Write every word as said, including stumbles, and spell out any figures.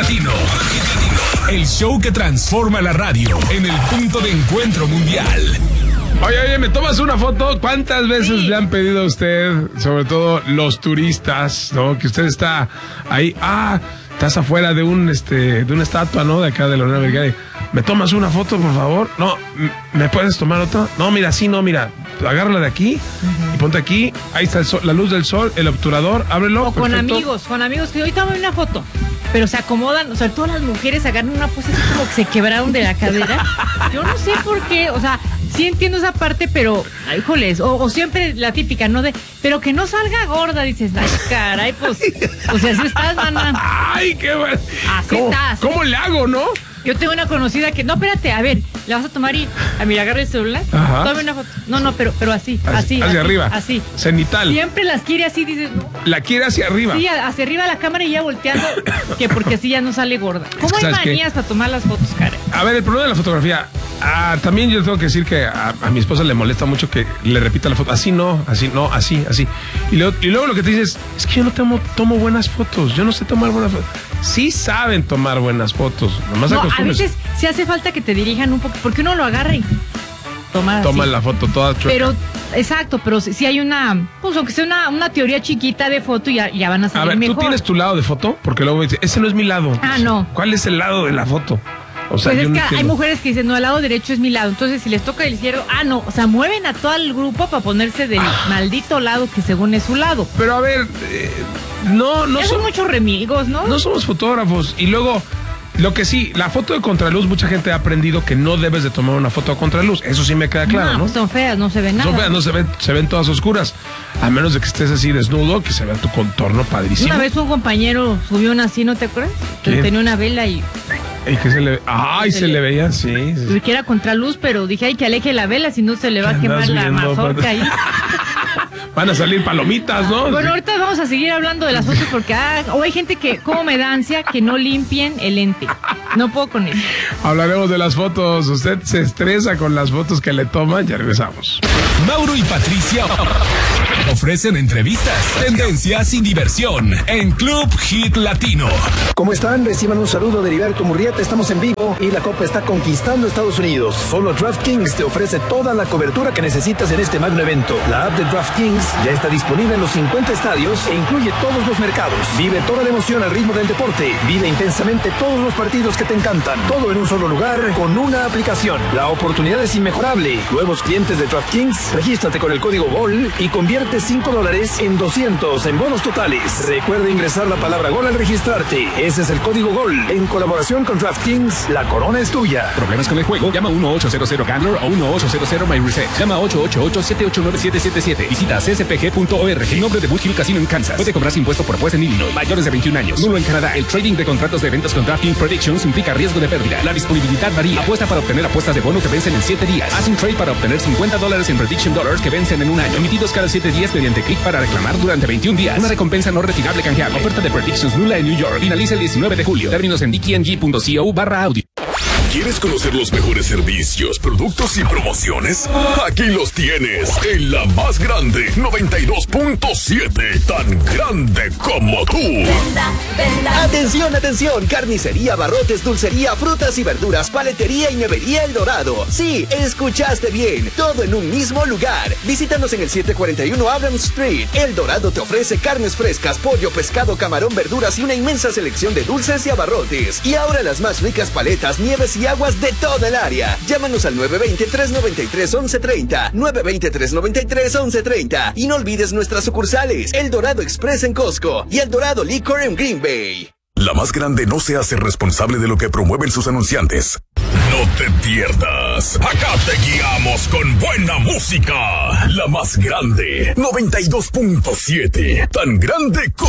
Latino. El show que transforma la radio en el punto de encuentro mundial. Oye, oye, ¿me tomas una foto? ¿Cuántas veces sí. le han pedido a usted, sobre todo los turistas, ¿no? Que usted está ahí, ah, estás afuera de un este de una estatua, ¿no? De acá de la Unión Americana. ¿Me tomas una foto, por favor? No, ¿me puedes tomar otra? No, mira, sí, no, mira, agárrala de aquí uh-huh. y ponte aquí. Ahí está el sol, la luz del sol, el obturador, ábrelo. O con perfecto. amigos, con amigos que hoy toman una foto. Pero se acomodan, o sea, todas las mujeres agarran una pose así como que se quebraron de la cadera. Yo no sé por qué, o sea, sí entiendo esa parte, pero, ay, híjoles, o, o siempre la típica, ¿no? De, pero que no salga gorda, dices, ay, caray, pues, o sea, así estás, mana. Ay, qué bueno. Así ¿Cómo, estás. ¿Cómo le hago, no? Yo tengo una conocida que, no, espérate, a ver, la vas a tomar y, a mí, agarra el celular, Ajá. tome una foto. No, no, pero, pero así, así. Hacia así, arriba. Así. Cenital. Siempre las quiere así, dices, no. La quiere hacia arriba. Sí, hacia arriba la cámara y ya volteando, que porque así ya no sale gorda. ¿Cómo es que, hay manías para tomar las fotos, cara? A ver, el problema de la fotografía, ah, también yo tengo que decir que a, a mi esposa le molesta mucho que le repita la foto. Así no, así no, así, así. Y luego, y luego lo que te dices, es que yo no tomo, tomo buenas fotos, yo no sé tomar buenas fotos. Sí saben tomar buenas fotos, nomás no, a veces sí hace falta que te dirijan un poco, porque uno lo agarra y toma Toma la foto toda chueca. Pero, exacto, pero si, si hay una, pues aunque sea una, una teoría chiquita de foto, ya, ya van a salir mejor. A ver, mejor. ¿tú tienes tu lado de foto? Porque luego me dice, ese no es mi lado. Ah, no. ¿Cuál es el lado de la foto? O sea, pues es no que entiendo. hay mujeres que dicen, no, el lado derecho es mi lado. Entonces, si les toca el izquierdo, ah, no. O sea, mueven a todo el grupo para ponerse del ah. maldito lado que según es su lado. Pero a ver, eh, no, no son, son muchos remilgos, ¿no? No somos fotógrafos. Y luego, lo que sí, la foto de contraluz, mucha gente ha aprendido que no debes de tomar una foto a contraluz. Eso sí me queda claro, ¿no? ¿no? Pues son feas, no se ven nada. Son feas, no se ven, se ven todas oscuras. A menos de que estés así desnudo, que se vea tu contorno padrísimo. Una vez un compañero subió una así, ¿no te acuerdas? Que ¿Quién? tenía una vela y... ¿Y que se le Ay, se, se le... le veía, sí. sí. Que era contraluz, pero dije, ay, que aleje la vela, si no se le va a quemar la mazorca ahí. Van a salir palomitas, ¿no? Bueno, sí. ahorita vamos a seguir hablando de las fotos porque ah, o hay gente que, como me da ansia, que no limpien el lente. No puedo con eso. Hablaremos de las fotos. Usted se estresa con las fotos que le toman. Ya regresamos. Mauro y Patricia ofrecen entrevistas, tendencias y diversión en Club Hit Latino. ¿Cómo están? Reciban un saludo de Heriberto Murrieta. Estamos en vivo y la Copa está conquistando Estados Unidos. Solo DraftKings te ofrece toda la cobertura que necesitas en este magno evento. La app de DraftKings ya está disponible en los cincuenta estadios e incluye todos los mercados. Vive toda la emoción al ritmo del deporte. Vive intensamente todos los partidos que te encantan. Todo en un solo lugar con una aplicación. La oportunidad es inmejorable. Nuevos clientes de DraftKings, regístrate con el código GOL y convierte cinco dólares en doscientos en bonos totales. Recuerda ingresar la palabra GOL al registrarte. Ese es el código GOL. En colaboración con DraftKings, la corona es tuya. ¿Problemas con el juego? Llama uno ocho cero cero Gambler o uno ocho cero cero My Reset. Llama ocho ocho ocho siete ocho nueve siete siete siete. Visita c s p g punto org. El nombre de Boot Hill Casino en Kansas. Puede cobrarse impuesto por apuesta en Illinois. Mayores de veintiún años. Nulo en Canadá. El trading de contratos de eventos con DraftKings Predictions implica riesgo de pérdida. La disponibilidad varía. Apuesta para obtener apuestas de bono que vencen en siete días. Haz un trade para obtener cincuenta dólares en Prediction Dollars que vencen en un año. Emitidos cada siete días mediante clic para reclamar durante veintiún días. Una recompensa no retirable canjeable. Oferta de Predictions nula en New York. Finaliza el diecinueve de julio. Términos en d k n g punto co barra audio. ¿Quieres conocer los mejores servicios, productos y promociones? Aquí los tienes en la más grande, noventa y dos punto siete, tan grande como tú. Venda, venda. Atención, atención, carnicería, abarrotes, dulcería, frutas y verduras, paletería y nevería El Dorado. Sí, escuchaste bien, todo en un mismo lugar. Visítanos en el siete cuarenta y uno Abrams Street. El Dorado te ofrece carnes frescas, pollo, pescado, camarón, verduras y una inmensa selección de dulces y abarrotes. Y ahora las más ricas paletas, nieves y aguas de toda el área. Llámanos al nueve dos cero, tres nueve tres, once treinta, nueve dos cero, tres nueve tres, once treinta y no olvides nuestras sucursales, El Dorado Express en Costco y El Dorado Liquor en Green Bay. La más grande no se hace responsable de lo que promueven sus anunciantes. No te pierdas. Acá te guiamos con buena música. La más grande, noventa y dos punto siete, tan grande como